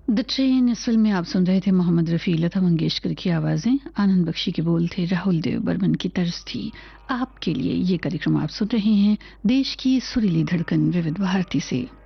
The train इस film में आप सुन रहे थे मोहम्मद रफ़ी, लता मंगेशकर की आवाज़ें, आनंद बख्शी के बोल थे, राहुल देव बर्मन की तर्ज थी आपके लिए। ये कार्यक्रम आप सुन रहे हैं देश की सुरीली धड़कन विविध भारती से।